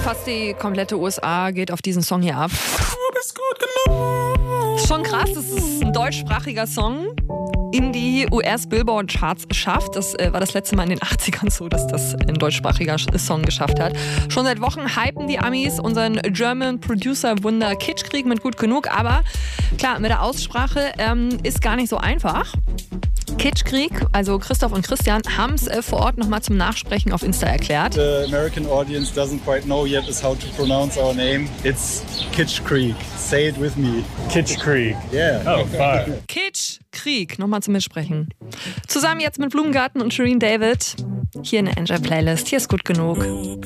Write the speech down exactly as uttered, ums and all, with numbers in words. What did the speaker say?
Fast die komplette U S A geht auf diesen Song hier ab. Du bist gut genug. Ist schon krass, das ist ein deutschsprachiger Song in die U S-Billboard-Charts schafft. Das äh, war das letzte Mal in den achtzigern so, dass das ein deutschsprachiger Song geschafft hat. Schon seit Wochen hypen die Amis unseren German Producer-Wunder Kitschkrieg mit gut genug. Aber klar, mit der Aussprache ähm, ist gar nicht so einfach. Kitschkrieg, also Christoph und Christian, haben es äh, vor Ort nochmal zum Nachsprechen auf Insta erklärt. The American audience doesn't quite know yet is how to pronounce our name. It's Kitschkrieg. Say it with me. Kitschkrieg. Yeah. Oh, fine. Kitschkrieg, nochmal zum Mitsprechen. Zusammen jetzt mit Blumengarten und Shireen David. Hier eine Enjoy-Playlist. Hier ist gut genug.